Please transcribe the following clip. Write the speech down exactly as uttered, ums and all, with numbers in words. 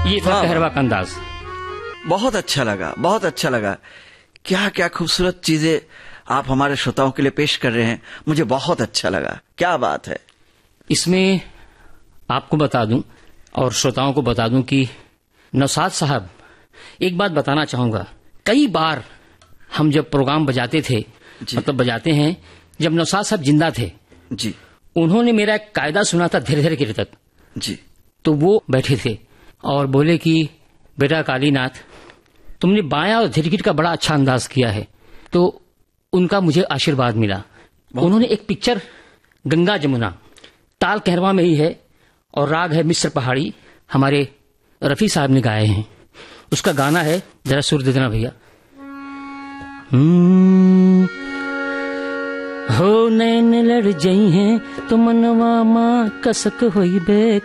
ये था कहरवा का अंदाज। बहुत अच्छा लगा, बहुत अच्छा लगा। क्या क्या खूबसूरत चीजें आप हमारे श्रोताओं के लिए पेश कर रहे हैं, मुझे बहुत अच्छा लगा। क्या बात है। इसमें आपको बता दूं और श्रोताओं को बता दूं कि नौशाद साहब, एक बात बताना चाहूंगा, कई बार हम जब प्रोग्राम बजाते थे, मतलब बजाते हैं, जब नौशाद साहब जिंदा थे जी, उन्होंने मेरा एक कायदा सुना था धीरे धीरे गिर तक जी, तो वो बैठे थे और बोले कि बेटा कालीनाथ, तुमने बायां और धीरगिट का बड़ा अच्छा अंदाज किया है। तो उनका मुझे आशीर्वाद मिला। उन्होंने एक पिक्चर गंगा जमुना, ताल कहरवा में ही है और राग है मिस्र पहाड़ी, हमारे रफी साहब ने गाए हैं। उसका गाना है, जरा सुर दे देना भैया। हो नैन लड़ जई हैं तो मनवा मां कसक होई बे